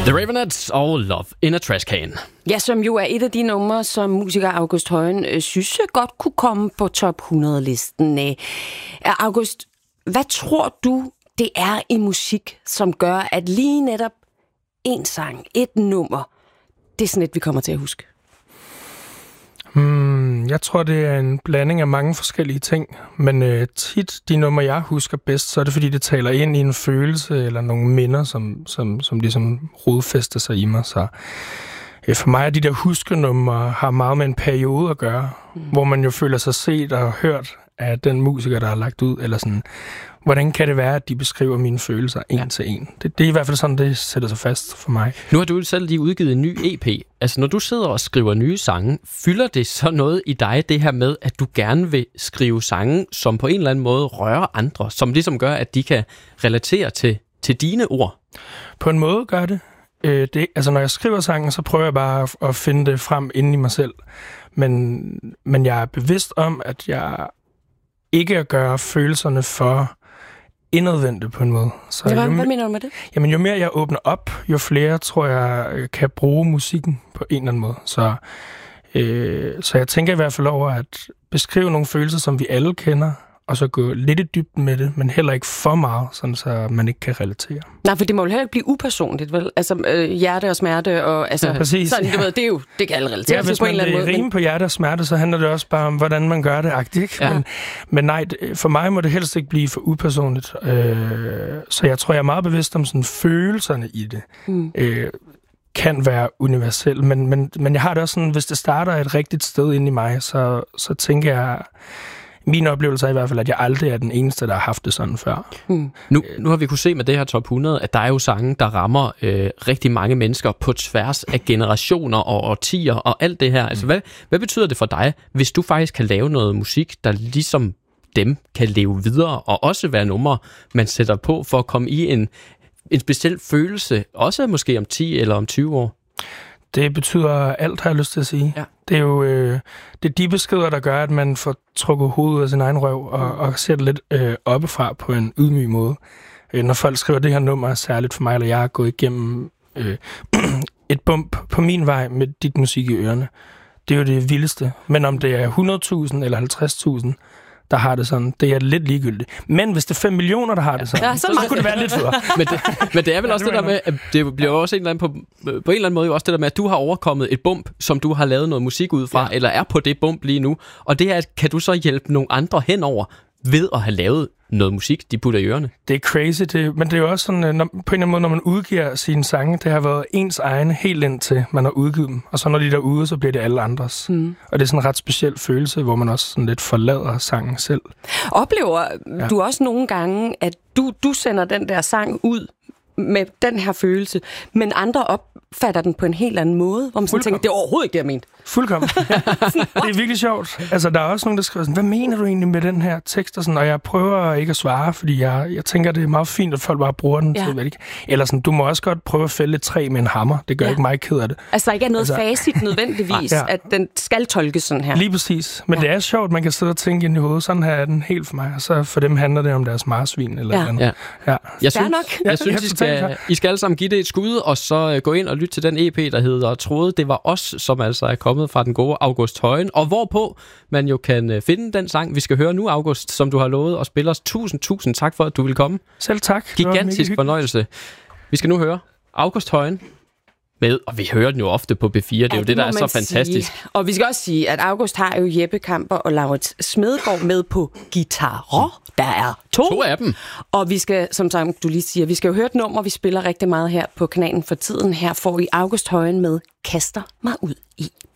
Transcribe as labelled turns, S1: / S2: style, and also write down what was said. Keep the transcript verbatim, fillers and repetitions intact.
S1: The Raveonettes og Love in a Trash Can.
S2: Ja, som jo er et af de numre, som musiker August Højen øh, synes godt kunne komme på top hundrede-listen. Øh, August, hvad tror du, det er i musik, som gør, at lige netop en sang, et nummer, det er sådan et, vi kommer til at huske?
S3: Hmm, jeg tror, det er en blanding af mange forskellige ting, men øh, tit de numre, jeg husker bedst, så er det, fordi det taler ind i en følelse eller nogle minder, som, som, som ligesom rodfæster sig i mig. Så øh, for mig er de der huskenumre har meget med en periode at gøre, mm. hvor man jo føler sig set og hørt af den musiker, der har lagt ud, eller sådan, hvordan kan det være, at de beskriver mine følelser en ja. til en? Det, det er i hvert fald sådan, det sætter sig fast for mig.
S1: Nu har du selv lige udgivet en ny E P. Altså, når du sidder og skriver nye sange, fylder det så noget i dig, det her med, at du gerne vil skrive sange, som på en eller anden måde rører andre, som ligesom gør, at de kan relatere til, til dine ord?
S3: På en måde gør det. Øh, det. Altså, når jeg skriver sangen, så prøver jeg bare at, at finde det frem inde i mig selv. Men, men jeg er bevidst om, at jeg ikke at gøre følelserne for indadvendte på en måde. Så
S2: ja, hvad,
S3: jo,
S2: hvad mener du med det?
S3: Jamen, jo mere jeg åbner op, jo flere tror jeg kan bruge musikken på en eller anden måde. Så, øh, så jeg tænker i hvert fald over at beskrive nogle følelser, som vi alle kender, og så gå lidt i dybden med det, men heller ikke for meget, sådan så man ikke kan relatere.
S2: Nej, for det må jo heller ikke blive upersonligt, vel? Altså øh, hjerte og smerte, og altså,
S3: ja, præcis,
S2: sådan, du
S3: ja.
S2: ved, det er jo, det kan alle relatere
S3: ja,
S2: til på en eller anden måde.
S3: Hvis man rimer på hjerte og smerte, så handler det også bare om, hvordan man gør det, agtigt, ikke? Ja. Men, men nej, for mig må det helst ikke blive for upersonligt. Øh, så jeg tror, jeg er meget bevidst om sådan følelserne i det. Mm. Øh, kan være universel, men, men, men jeg har det også sådan, hvis det starter et rigtigt sted inde i mig, så, så tænker jeg, min oplevelse er i hvert fald, at jeg aldrig er den eneste, der har haft det sådan før.
S1: Hmm. Nu, nu har vi kunne se med det her top hundrede, at der er jo sange, der rammer øh, rigtig mange mennesker på tværs af generationer og årtier og alt det her. Altså, hvad, hvad betyder det for dig, hvis du faktisk kan lave noget musik, der ligesom dem kan leve videre, og også være numre, man sætter på for at komme i en, en speciel følelse, også måske om ti eller om tyve år?
S3: Det betyder alt, har jeg lyst til at sige. Ja. Det er jo øh, det er de beskeder, der gør, at man får trukket hovedet af sin egen røv og, og ser det lidt øh, oppefra på en ydmyg måde. Øh, når folk skriver, det her nummer er særligt for mig, eller jeg har gået igennem øh, et bump på min vej med dit musik i ørerne, det er jo det vildeste. Men om det er hundrede tusind eller halvtreds tusind, der har det sådan, det er lidt ligegyldigt. Men hvis det er fem millioner, der har det sådan, ja, så, så kunne det være lidt federe.
S1: men, det, men det er vel ja, også det, det der med, at det bliver også en eller anden på, på en eller anden måde jo også det der med, at du har overkommet et bump, som du har lavet noget musik ud fra, ja. eller er på det bump lige nu. Og det er, kan du så hjælpe nogle andre henover ved at have lavet noget musik, de putter i ørerne?
S3: Det er crazy, det, men det er jo også sådan, når, på en eller anden måde, når man udgiver sine sange, det har været ens egne helt indtil man har udgivet dem. Og så når de er derude, så bliver det alle andres. Mm. Og det er sådan en ret speciel følelse, hvor man også sådan lidt forlader sangen selv.
S2: Oplever ja. du også nogle gange, at du, du sender den der sang ud med den her følelse, men andre opfatter den på en helt anden måde, hvor man sådan tænker, det er overhovedet ikke det, jeg mente.
S3: Fuldkommen. Ja. Det er virkelig sjovt. Altså, der er også nogen, der skriver sådan, hvad mener du egentlig med den her tekst? Og, sådan, og jeg prøver ikke at svare, fordi jeg, jeg tænker, det er meget fint, at folk bare bruger den. Ja. Så, ikke? Eller sådan, du må også godt prøve at fælde et træ med en hammer. Det gør ja. ikke mig ked af det.
S2: Altså, der ikke er noget altså, facit nødvendigvis, ja. at den skal tolkes sådan her.
S3: Lige præcis. Men ja. det er sjovt, man kan sidde og tænke ind i hovedet. Sådan her er den helt for mig. Og så for dem handler det om deres marsvin eller
S2: ja.
S3: andet.
S1: Ja.
S3: Ja.
S1: Jeg synes, nok. Jeg synes I, skal, I skal alle sammen give det et skud, og så gå ind og lytte til den E P, der hedder Troede. Det var os, som altså er kommet fra den gode August Højen, og hvorpå man jo kan finde den sang, vi skal høre nu, August, som du har lovet at spille os. Tusind, tusind tak for, at du vil komme.
S3: Selv tak.
S1: Gigantisk fornøjelse. Vi skal nu høre August Højen med, og vi hører den jo ofte på B fire, det er ja, jo det, det der er så fantastisk.
S2: Sige. Og vi skal også sige, at August har jo Jeppe Kamper og Laurits Smedegaard med på guitar. Der er to.
S1: To af dem.
S2: Og vi skal, som du lige siger, vi skal jo høre et nummer, vi spiller rigtig meget her på kanalen for tiden. Her får I August Højen med Kaster mig ud i.